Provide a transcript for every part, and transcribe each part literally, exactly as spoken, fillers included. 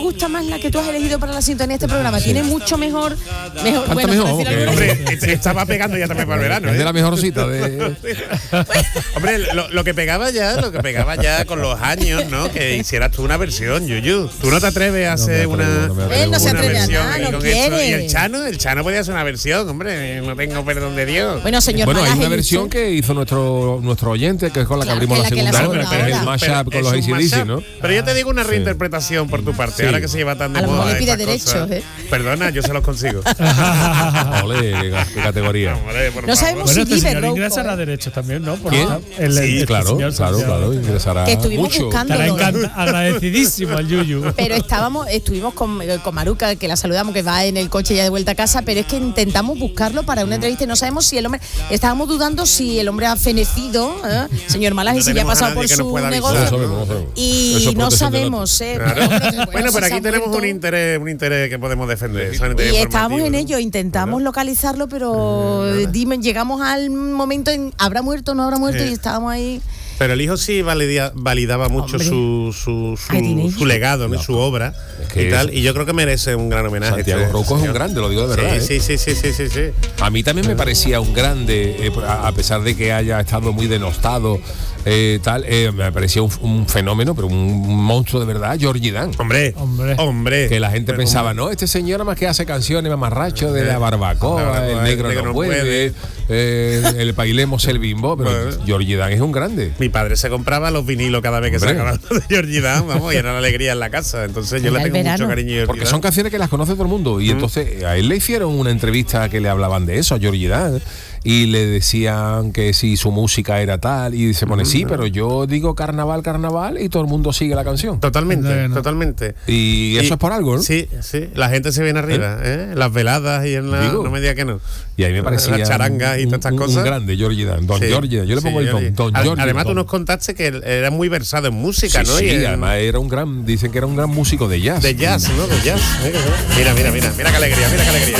gusta más la que tú has elegido para la sintonía de este programa. Tiene mucho mejor, mejor, bueno, mejor, por decir hombre, algo. Hombre, estaba pegando ya también para el verano. Es ¿eh? de la mejor cita de... Hombre, lo, lo que pegaba ya, lo que pegaba ya con los años, ¿no? Que hicieras tú una versión, Yuyu. Tú no te atreves a hacer No me atrevo, una, no me atrevo. Él no se una atreve a versión nada, y no con quiere. esto. Y el Chano, el Chano podía hacer una versión, hombre. No tengo perdón de Dios. Bueno, señor Bueno, hay Malaje, una versión usted- que hizo nuestro nuestro oyente, que es con la Claro, que abrimos que la la que la segunda segunda hora, que es hora. el mashup con los es un A C D C, mashup. ¿no? Pero yo te digo una Sí. reinterpretación por tu parte, Sí. ahora que se lleva tan de A lo moda. mejor le pide estas derechos, cosas. ¿eh? Perdona, yo se los consigo. Ole, qué, qué categoría. Hombre, por No favor. sabemos Bueno, si este vive señor Rouco, ingresará ¿eh? derechos también, ¿no? Por ¿Quién? el- Sí, este claro, señor claro, Santiago. claro, ingresará Que estuvimos mucho. buscando. Estará encanta- agradecidísimo al Yuyu. Pero estábamos, estuvimos con, con Maruca, que la saludamos, que va en el coche ya de vuelta a casa, pero es que intentamos buscarlo para una entrevista y no sabemos si el hombre, estábamos dudando si el hombre ha fenecido, ¿eh? Señor Malaje, No si ya ha tenemos a pasado nadie por que nos su pueda avisar. No negocio. lo sabemos, no lo sabemos. Eso Y es no protección de sabemos, ¿eh? Claro. Bueno, Bueno, pero si se aquí ha tenemos muerto. un interés, un interés que podemos defender. solamente Y estábamos informativo, en ¿no? ello, intentamos localizarlo, pero dime, llegamos al momento en ¿habrá muerto o no habrá muerto? Eh. Y estábamos ahí. Pero el hijo sí valida- validaba mucho Hombre. su, su, su, Ay, tiene su legado, ¿no? Su obra Es que y tal. es- Y yo creo que merece un gran homenaje. Santiago este Rouco es un señor. grande, lo digo de verdad. Sí, ¿eh? sí, sí, sí, sí, sí, sí. A mí también me parecía un grande, eh, a a pesar de que haya estado muy denostado, eh, tal, eh, me parecía un, un fenómeno, pero un, un monstruo de verdad, Georgie Dan. Hombre, Hombre. hombre. Que la gente Pero, pensaba, hombre, no, este señor nada más que hace canciones mamarracho de la barbacoa, La barbacoa, el negro no puede, eh, el bailemos el bimbo, pero Bueno. Georgie Dan es un grande. Mi padre se compraba los vinilos cada vez que Hombre. sacaban de Georgie Dan, vamos, y era la alegría en la casa. Entonces yo Era le el tengo verano. mucho cariño a Georgie Porque Dan. son canciones que las conoce todo el mundo. Y entonces a él le hicieron una entrevista que le hablaban de eso, a Georgie Dan, y le decían que si su música era tal, y se pone, sí, pero yo digo carnaval, carnaval, y todo el mundo sigue la canción. Totalmente, Bueno. totalmente. Y eso es por algo, ¿no? Sí, sí. La gente se viene arriba, ¿eh? Las veladas y en la. Digo. No me diga que no. Y a mí me parecía Las charangas y un- todas estas un- cosas. un grande, Georgie Dan. Don Sí, Georgie Dan. Yo le pongo sí, el don. Don Ad- Georgie. Además, tú Don. nos contaste que él era muy versado en música, Sí, ¿no? sí, Y en- además era un gran, dicen que era un gran músico de jazz. de jazz, ¿no? De jazz. Mira, mira, mira. Mira qué alegría, mira qué alegría.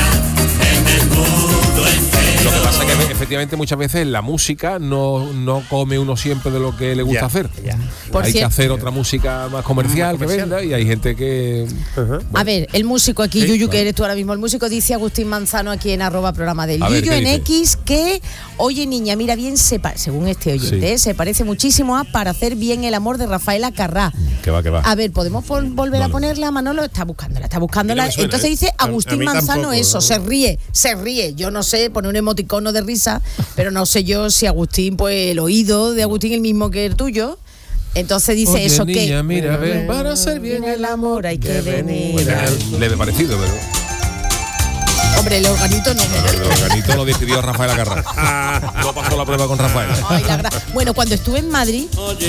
Lo que pasa es que efectivamente muchas veces la música no, no come uno siempre de lo que le gusta Ya, hacer. ya. Por hay que cierto- hacer otra música más comercial, Más comercial. que venda, y hay gente que... A ver, el músico aquí, Sí, Yuyu, claro. que eres tú ahora mismo, el músico dice Agustín Manzano aquí en arroba programa del A ver, Yuyu ¿qué en dice? X que, oye niña, mira bien, se pa- según este oyente, Sí. ¿eh? se parece muchísimo a Para hacer bien el amor de Rafaela Carrá. Que va, que va. A ver, ¿podemos vol- volver No, a no. ponerla? Manolo está buscándola, está buscándola. A mí no me suena, Entonces ¿eh? dice A- a Agustín mí Manzano tampoco, eso, ¿no? se ríe, se ríe. Yo no sé, pone un emoticono de risa, pero no sé yo si Agustín, pues el oído de Agustín es el mismo que el tuyo. Entonces dice Oye, eso niña, que... mira, ven, para hacer bien el amor hay que venir. Leve parecido, pero Hombre, el organito no me el organito lo decidió Rafael Acarrá. No pasó la prueba con Rafael. Ay, la gra- bueno, cuando estuve en Madrid,